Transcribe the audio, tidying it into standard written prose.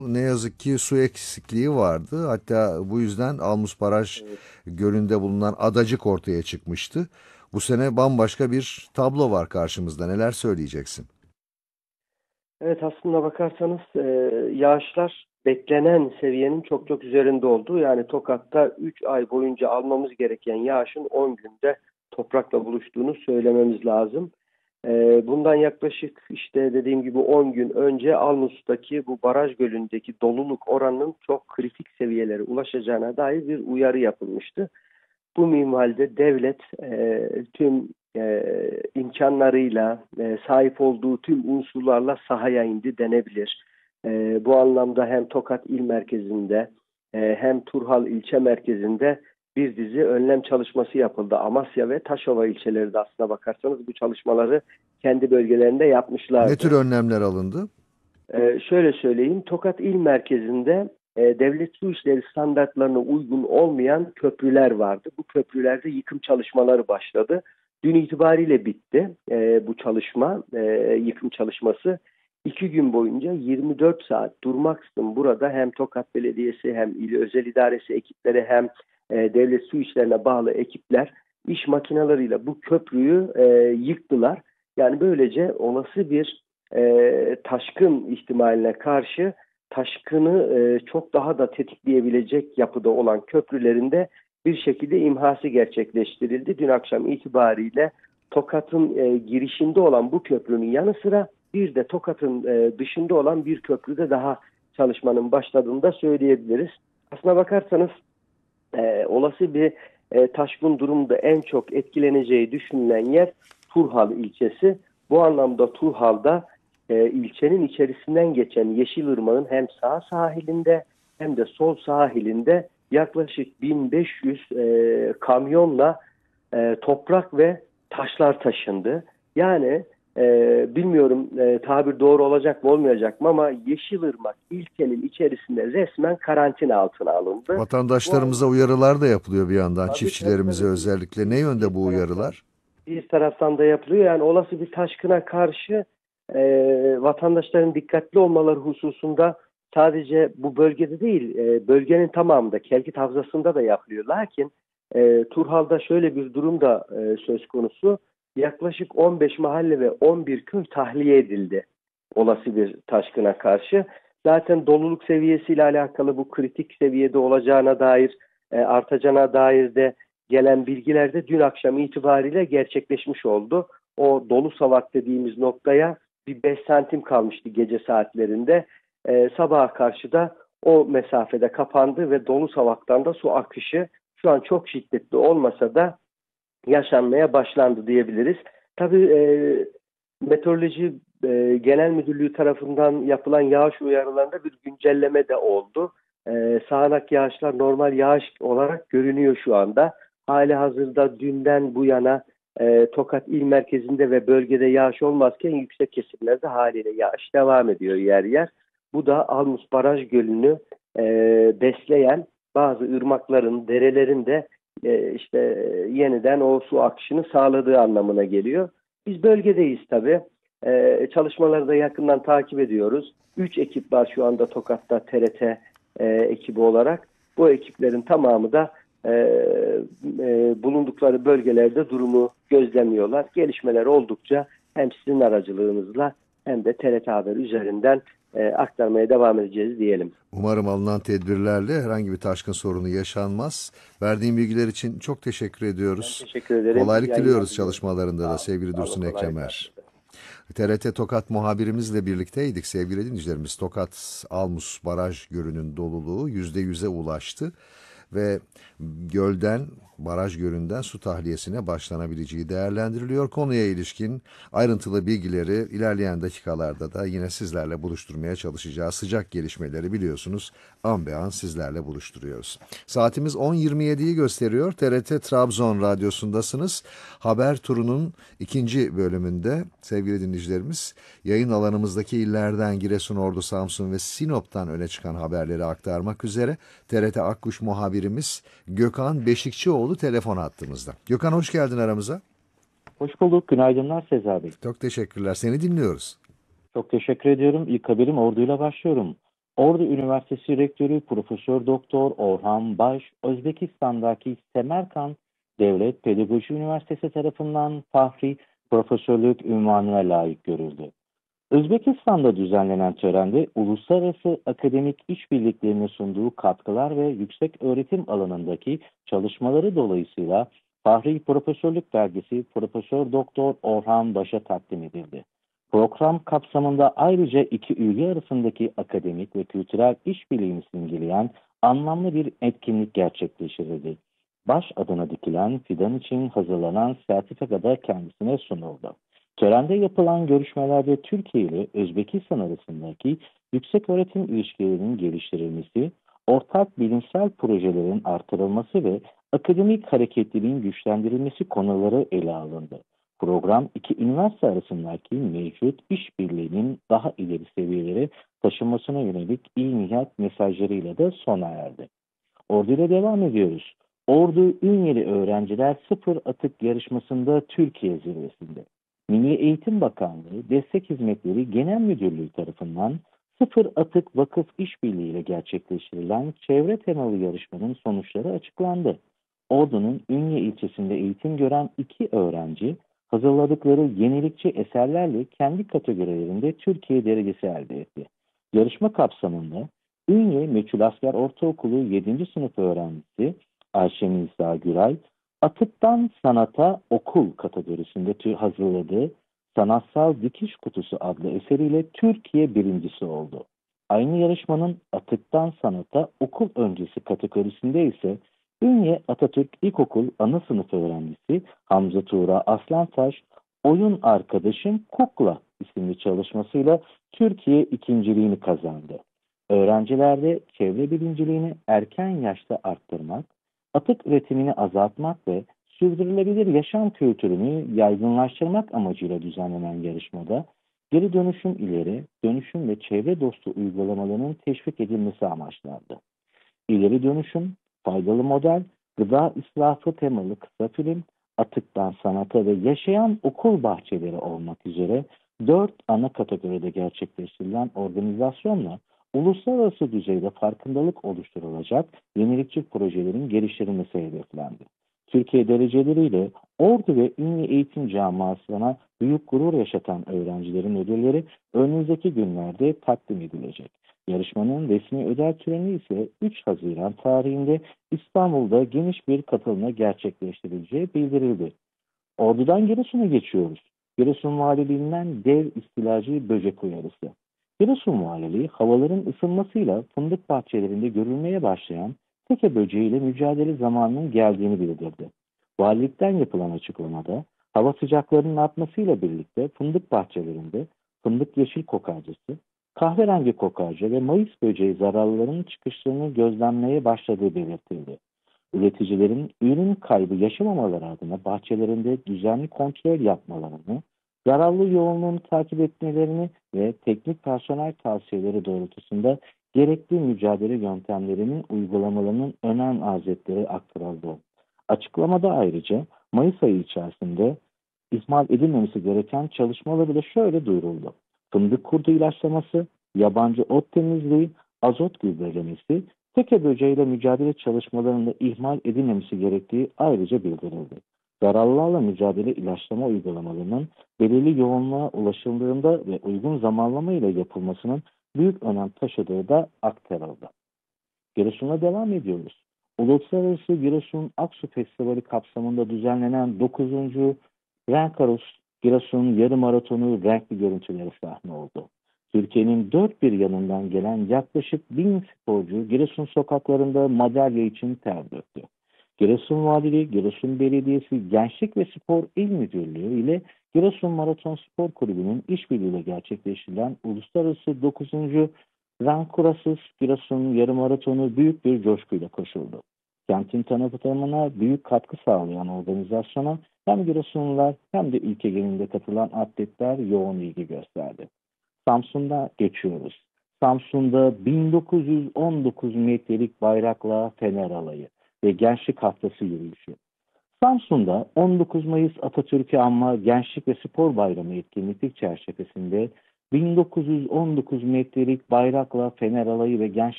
Ne yazık ki su eksikliği vardı. Hatta bu yüzden Almus Baraj Evet. Gölü'nde bulunan adacık ortaya çıkmıştı. Bu sene bambaşka bir tablo var karşımızda. Neler söyleyeceksin? Evet, aslında bakarsanız yağışlar beklenen seviyenin çok çok üzerinde oldu. Yani Tokat'ta 3 ay boyunca almamız gereken yağışın 10 günde toprakla buluştuğunu söylememiz lazım. Bundan yaklaşık işte dediğim gibi 10 gün önce Almus'taki bu baraj gölündeki doluluk oranının çok kritik seviyelere ulaşacağına dair bir uyarı yapılmıştı. Bu minvalde devlet tüm imkanlarıyla, sahip olduğu tüm unsurlarla sahaya indi denebilir. Bu anlamda hem Tokat il merkezinde hem Turhal ilçe merkezinde bir dizi önlem çalışması yapıldı. Amasya ve Taşova ilçeleri de aslına bakarsanız bu çalışmaları kendi bölgelerinde Ne tür yapmışlardı. önlemler alındı? Şöyle söyleyeyim, Tokat il merkezinde devlet su işleri standartlarına uygun olmayan köprüler vardı. Bu köprülerde yıkım çalışmaları başladı. Dün itibariyle bitti bu çalışma, yıkım çalışması. 2 gün boyunca 24 saat durmaksızın burada hem Tokat Belediyesi hem il özel idaresi ekipleri hem devlet su işlerine bağlı ekipler iş makinalarıyla bu köprüyü yıktılar. Yani böylece olası bir taşkın ihtimaline karşı taşkını çok daha da tetikleyebilecek yapıda olan köprülerinde bir şekilde imhası gerçekleştirildi. Dün akşam itibariyle Tokat'ın girişinde olan bu köprünün yanı sıra bir de Tokat'ın dışında olan bir köprüde daha çalışmanın başladığını da söyleyebiliriz. Aslına bakarsanız olası bir taşkın durumda en çok etkileneceği düşünülen yer Turhal ilçesi. Bu anlamda Turhal'da ilçenin içerisinden geçen Yeşilırmak'ın hem sağ sahilinde hem de sol sahilinde yaklaşık 1500 kamyonla toprak ve taşlar taşındı. Yani bilmiyorum tabir doğru olacak mı olmayacak mı ama Yeşilırmak ilçenin içerisinde resmen karantina altına alındı. Bu Vatandaşlarımıza anlamda uyarılar da yapılıyor bir yandan, çiftçilerimize tabii özellikle. Ne yönde bu bir taraftan uyarılar? da yapılıyor. Yani olası bir taşkına karşı vatandaşların dikkatli olmaları hususunda sadece bu bölgede değil, bölgenin tamamında, Kelkit Havzası'nda da yapılıyor. Lakin Turhal'da şöyle bir durum da söz konusu. Yaklaşık 15 mahalle ve 11 köy tahliye edildi olası bir taşkına karşı. Zaten doluluk seviyesiyle alakalı bu kritik seviyede olacağına dair, artacağına dair de gelen bilgiler de dün akşam itibariyle gerçekleşmiş oldu. O dolu savak dediğimiz noktaya bir 5 santim kalmıştı gece saatlerinde. Sabaha karşı da o mesafede kapandı ve dolu savaktan da su akışı şu an çok şiddetli olmasa da yaşanmaya başlandı diyebiliriz. Tabii Meteoroloji Genel Müdürlüğü tarafından yapılan yağış uyarılarında bir güncelleme de oldu. Sağanak yağışlar normal yağış olarak görünüyor şu anda. Hali hazırda dünden bu yana Tokat il merkezinde ve bölgede yağış olmazken yüksek kesimlerde haliyle yağış devam ediyor yer yer. Bu da Almus Baraj Gölü'nü e, besleyen bazı ırmakların, derelerin de işte yeniden o su akışını sağladığı anlamına geliyor. Biz bölgedeyiz tabii. Çalışmaları da yakından takip ediyoruz. 3 ekip var şu anda Tokat'ta TRT ekibi olarak. Bu ekiplerin tamamı da bulundukları bölgelerde durumu gözlemliyorlar. Gelişmeler oldukça hem sizin aracılığınızla hem de TRT Haber üzerinden aktarmaya devam edeceğiz diyelim. Umarım alınan tedbirlerle herhangi bir taşkın sorunu yaşanmaz. Verdiğin bilgiler için çok teşekkür Ben ediyoruz. teşekkür ederim. İyi Kolaylık yayınlar diliyoruz diliyorum. çalışmalarında da Sağ olun. sevgili Sağ olun. Dursun Kolaylıklar. Eklemer. TRT Tokat muhabirimizle birlikteydik sevgili dinleyicilerimiz. Tokat Almus Baraj Gölü'nün doluluğu %100'e ulaştı ve gölden, baraj gölünden su tahliyesine başlanabileceği değerlendiriliyor. Konuya ilişkin ayrıntılı bilgileri ilerleyen dakikalarda da yine sizlerle buluşturmaya çalışacağız. Sıcak gelişmeleri biliyorsunuz an be an sizlerle buluşturuyoruz. Saatimiz 10.27'yi gösteriyor. TRT Trabzon Radyosu'ndasınız. Haber turunun ikinci bölümünde sevgili dinleyicilerimiz yayın alanımızdaki illerden Giresun, Ordu, Samsun ve Sinop'tan öne çıkan haberleri aktarmak üzere TRT Akkuş muhabirimiz Gökhan Beşikçioğlu telefon hattımızda. Gökhan hoş geldin aramıza. Hoş bulduk. Günaydınlar Sezai Bey. Çok teşekkürler. Seni dinliyoruz. Çok teşekkür ediyorum. İlk haberim orduyla başlıyorum. Ordu Üniversitesi Rektörü Profesör Doktor Orhan Baş, Özbekistan'daki Semerkant Devlet Pedagoji Üniversitesi tarafından Fahri Profesörlük unvanına layık görüldü. Özbekistan'da düzenlenen törende uluslararası akademik işbirliklerine sunduğu katkılar ve yüksek öğretim alanındaki çalışmaları dolayısıyla Fahri Profesörlük belgesi Profesör Doktor Orhan Baş'a takdim edildi. Program kapsamında ayrıca iki ülke arasındaki akademik ve kültürel işbirliğini simgeleyen anlamlı bir etkinlik gerçekleştirildi. Baş adına dikilen fidan için hazırlanan sertifika da kendisine sunuldu. Törende yapılan görüşmelerde Türkiye ile Özbekistan arasındaki yüksek öğretim ilişkilerinin geliştirilmesi, ortak bilimsel projelerin artırılması ve akademik hareketliliğin güçlendirilmesi konuları ele alındı. Program iki üniversite arasındaki mevcut işbirliğinin daha ileri seviyelere taşınmasına yönelik iyi niyet mesajlarıyla da sona erdi. Ordu ile devam ediyoruz. Ordu Ünyeli öğrenciler sıfır atık yarışmasında Türkiye zirvesinde. Milli Eğitim Bakanlığı Destek Hizmetleri Genel Müdürlüğü tarafından Sıfır Atık Vakıf İşbirliği ile gerçekleştirilen çevre temalı yarışmanın sonuçları açıklandı. Ordu'nun Ünye ilçesinde eğitim gören iki öğrenci hazırladıkları yenilikçi eserlerle kendi kategorilerinde Türkiye derecesi elde etti. Yarışma kapsamında Ünye Meçhulasker Ortaokulu 7. sınıf öğrencisi Ayşe Nisa Güray, Atıktan Sanata Okul kategorisinde hazırladığı Sanatsal Dikiş Kutusu adlı eseriyle Türkiye birincisi oldu. Aynı yarışmanın Atıktan Sanata Okul öncesi kategorisinde ise Ünye Atatürk İlkokul ana sınıf öğrencisi Hamza Tuğra Aslantaş, Oyun Arkadaşım Kukla isimli çalışmasıyla Türkiye ikinciliğini kazandı. Öğrencilerde çevre bilinciliğini erken yaşta arttırmak, atık üretimini azaltmak ve sürdürülebilir yaşam kültürünü yaygınlaştırmak amacıyla düzenlenen yarışmada geri dönüşüm ileri, dönüşüm ve çevre dostu uygulamalarının teşvik edilmesi amaçlandı. İleri dönüşüm, faydalı model, gıda israfı temalı kısa film, atıktan sanata ve yaşayan okul bahçeleri olmak üzere 4 ana kategoride gerçekleştirilen organizasyonla uluslararası düzeyde farkındalık oluşturulacak yenilikçi projelerin geliştirilmesi hedeflendi. Türkiye dereceleriyle Ordu ve Ünye Eğitim Camiası'na büyük gurur yaşatan öğrencilerin ödülleri önümüzdeki günlerde takdim edilecek. Yarışmanın resmi ödül töreni ise 3 Haziran tarihinde İstanbul'da geniş bir katılımla gerçekleştirileceği bildirildi. Ordu'dan Giresun'a geçiyoruz. Giresun Valiliğinden dev istilacı böcek uyarısı. Giresun Valiliği havaların ısınmasıyla fındık bahçelerinde görülmeye başlayan teke böceğiyle mücadele zamanının geldiğini bildirdi. Valilikten yapılan açıklamada hava sıcaklarının artmasıyla birlikte fındık bahçelerinde fındık yeşil kokarcası, kahverengi kokarca ve mayıs böceği zararlarının çıkışlarını gözlenmeye başladığı belirtildi. Üreticilerin ürün kaybı yaşamamaları adına bahçelerinde düzenli kontrol yapmalarını, zararlı yoğunluğunu takip etmelerini ve teknik personel tavsiyeleri doğrultusunda gerekli mücadele yöntemlerinin uygulamalarının önem arz ettiği aktarıldı. Açıklamada ayrıca Mayıs ayı içerisinde ihmal edilmemesi gereken çalışmaları da şöyle duyuruldu. Fındık kurdu ilaçlaması, yabancı ot temizliği, azot gübrelemesi, teke böceğiyle mücadele çalışmalarında ihmal edilmemesi gerektiği ayrıca bildirildi. Zararlarla mücadele ilaçlama uygulamalarının belirli yoğunluğa ulaşıldığında ve uygun zamanlama ile yapılmasının büyük önem taşıdığı da aktarıldı. Giresun'a devam ediyoruz. Uluslararası Giresun Aksu Festivali kapsamında düzenlenen 9. Renkaros Giresun Yarı Maratonu renkli görüntülere sahne oldu. Türkiye'nin dört bir yanından gelen yaklaşık 1000 sporcu Giresun sokaklarında madalya için ter döktü. Giresun Valiliği, Giresun Belediyesi Gençlik ve Spor İl Müdürlüğü ile Giresun Maraton Spor Kulübü'nün işbirliğiyle gerçekleştirilen Uluslararası 9. Renkaros Giresun Yarı Maratonu büyük bir coşkuyla koşuldu. Kentin tanıtımına büyük katkı sağlayan organizasyona hem Giresunlular hem de ülke genelinde katılan atletler yoğun ilgi gösterdi. Samsun'da geçiyoruz. Samsun'da 1919 metrelik bayrakla Fener Alayı ve Gençlik Haftası yürüyüşü. Samsun'da 19 Mayıs Atatürk'ü anma Gençlik ve Spor Bayramı etkinlik çerçevesinde 1919 metrelik bayrakla Fener Alayı ve Gençlik